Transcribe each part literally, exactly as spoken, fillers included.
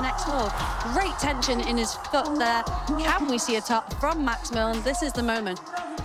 next hold. Great tension in his foot there. Can we see a top from Max Milne? This is the moment.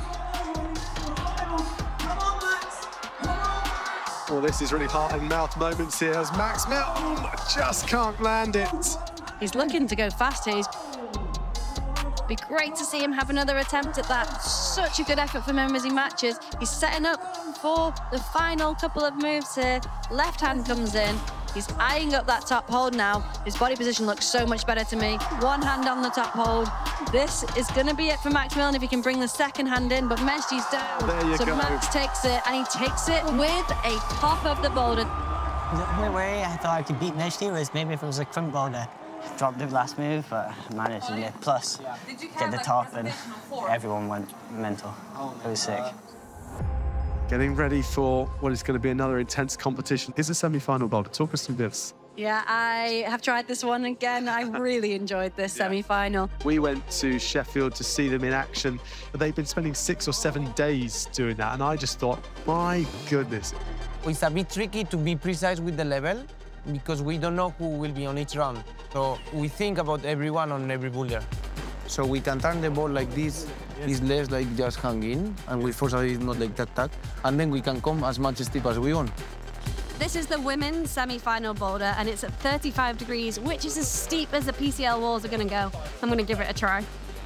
Well, this is really heart and mouth moments here as Max Milne just can't land it. He's looking to go faster. He's... Be great to see him have another attempt at that. Such a good effort from him as he matches. He's setting up for the final couple of moves here. Left hand comes in. He's eyeing up that top hold now. His body position looks so much better to me. One hand on the top hold. This is going to be it for Max Milne if he can bring the second hand in, but Mejdi's down. There you so go. Max takes it, and he takes it with a top of the boulder. The only way I thought I could beat Mejdi was maybe if it was a front boulder. Dropped it last move, but managed to get plus, get the top, and everyone went mental. It was sick. Getting ready for what is going to be another intense competition. Is a semi-final boulder. Talk us through this. Yeah, I have tried this one again. I really enjoyed this Yeah. semi-final. We went to Sheffield to see them in action, but they've been spending six or seven days doing that, and I just thought, my goodness. It's a bit tricky to be precise with the level because we don't know who will be on each round. So we think about everyone on every boulder. So we can turn the ball like this, it's less like just hanging, and we force it not like that tack, and then we can come as much steep as we want. This is the women's semi-final boulder, and it's at thirty-five degrees, which is as steep as the P C L walls are going to go. I'm going to give it a try.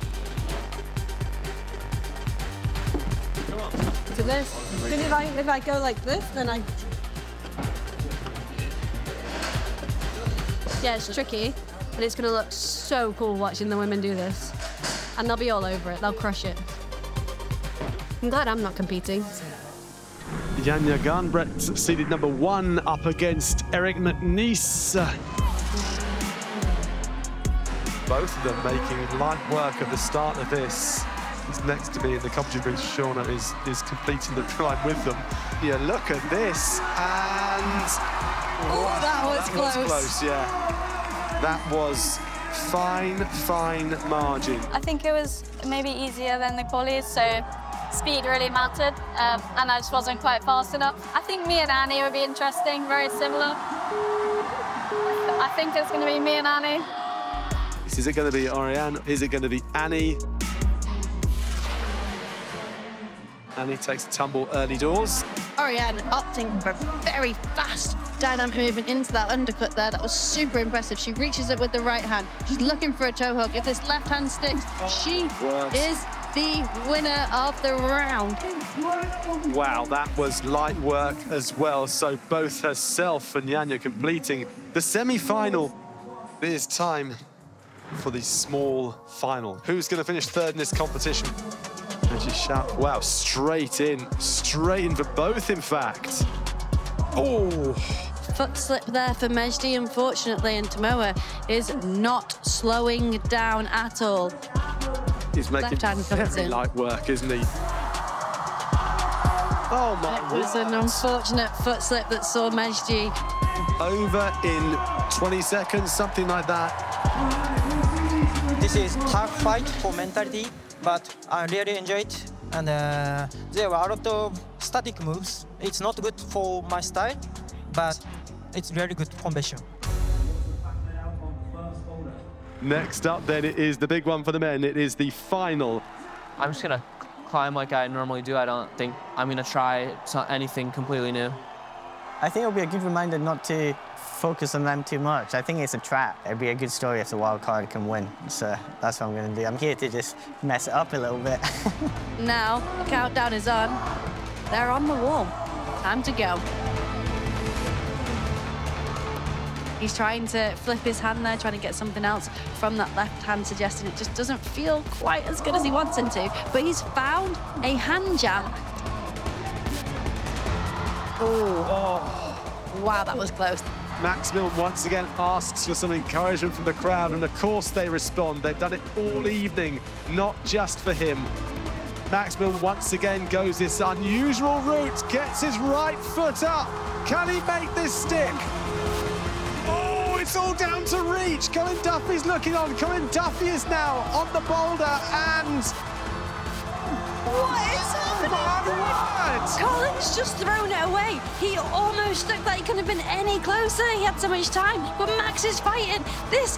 To this. But if I, if I go like this, then I... Yeah, it's tricky, but it's going to look so cool watching the women do this. And they'll be all over it. They'll crush it. I'm glad I'm not competing. Janja Garnbret, seeded number one, up against Eric McNeice. Both of them making light work of the start of this. He's next to me in the competition booth. Shauna is, is completing the climb with them. Yeah, look at this, and... Oh, that was that close. was close, yeah. That was fine, fine margin. I think it was maybe easier than the qualies, so speed really mattered, um, and I just wasn't quite fast enough. I think me and Annie would be interesting, very similar. I think it's going to be me and Annie. Is it going to be Oriane? Is it going to be Annie? Annie takes a tumble early doors. Oriane opting for a very fast dynamic movement into that undercut there. That was super impressive. She reaches it with the right hand. She's looking for a toe hook. If this left hand sticks, she Works. is the winner of the round. Wow, that was light work as well. So both herself and Janja completing the semi-final. It is time for the small final. Who's going to finish third in this competition? And she shout, wow, straight in, straight in for both, in fact. Oh. Foot slip there for Mejdi, unfortunately, and Tomoe is not slowing down at all. He's making Left hand comes very in. light work, isn't he? Oh my It was an unfortunate foot slip that saw Mejdi. over in twenty seconds, something like that. This is tough fight for mentality, but I really enjoyed it. And uh, there were a lot of static moves. It's not good for my style, but it's really good competition. Next up then, it is the big one for the men. It is the final. I'm just gonna climb like I normally do. I don't think I'm gonna try anything completely new. I think it'll be a good reminder not to focus on them too much. I think it's a trap. It'd be a good story if the wild card can win. So that's what I'm going to do. I'm here to just mess it up a little bit. Now, the countdown is on. They're on the wall. Time to go. He's trying to flip his hand there, trying to get something else from that left hand, suggesting it just doesn't feel quite as good as he wants it to. But he's found a hand jam. Oh, wow, that was close. Max Milne once again asks for some encouragement from the crowd, and of course they respond. They've done it all evening, not just for him. Max Milne once again goes this unusual route, gets his right foot up. Can he make this stick? Oh, it's all down to reach. Colin Duffy's looking on. Colin Duffy is now on the boulder, and... What is happening? Colin's just thrown it away. He almost looked like he couldn't have been any closer. He had so much time, but Max is fighting. This